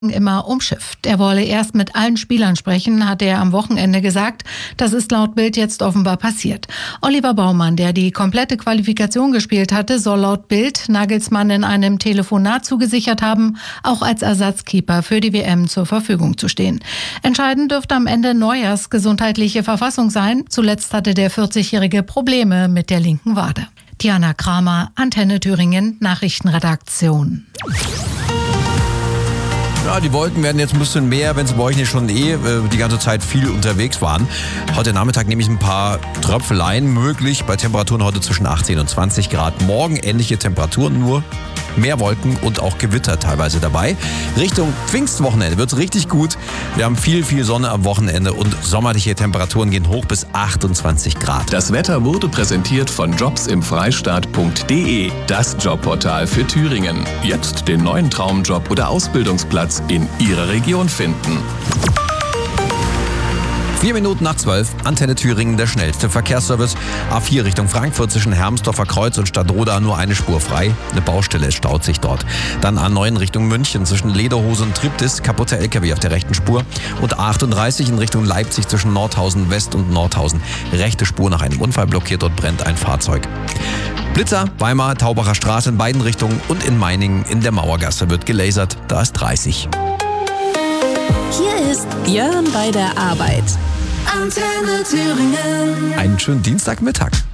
immer umschifft. Er wolle erst mit allen Spielern sprechen, hatte er am Wochenende gesagt. Das ist laut Bild jetzt offenbar passiert. Oliver Baumann, der die komplette Qualifikation gespielt hatte, soll laut Bild Nagelsmann in einem Telefonat zugesichert haben, auch als Ersatzkeeper für die WM zur Verfügung zu stehen. Entscheidend dürfte am Ende Neuers gesundheitliche Verfassung sein. Zuletzt hatte der 40-Jährige Probleme mit der linken Wade. Diana Kramer, Antenne Thüringen, Nachrichtenredaktion. Ja, die Wolken werden jetzt ein bisschen mehr, wenn sie bei euch nicht schon die ganze Zeit viel unterwegs waren. Heute Nachmittag nehme ich ein paar Tröpfeleien möglich, bei Temperaturen heute zwischen 18 und 20 Grad. Morgen ähnliche Temperaturen, nur mehr Wolken und auch Gewitter teilweise dabei. Richtung Pfingstwochenende wird es richtig gut. Wir haben viel Sonne am Wochenende und sommerliche Temperaturen gehen hoch bis 28 Grad. Das Wetter wurde präsentiert von jobsimfreistaat.de, das Jobportal für Thüringen. Jetzt den neuen Traumjob oder Ausbildungsplatz in Ihrer Region finden. 4 Minuten nach 12, Antenne Thüringen, der schnellste Verkehrsservice. A4 Richtung Frankfurt zwischen Hermsdorfer Kreuz und Stadtroda nur eine Spur frei. Eine Baustelle, es staut sich dort. Dann A9 Richtung München zwischen Lederhose und Triptis, kaputter LKW auf der rechten Spur. Und A38 in Richtung Leipzig zwischen Nordhausen West und Nordhausen. Rechte Spur nach einem Unfall blockiert, dort brennt ein Fahrzeug. Blitzer, Weimar, Taubacher Straße in beiden Richtungen und in Meiningen in der Mauergasse wird gelasert, da ist 30. Hier ist Björn bei der Arbeit. Antenne Thüringen. Einen schönen Dienstagmittag.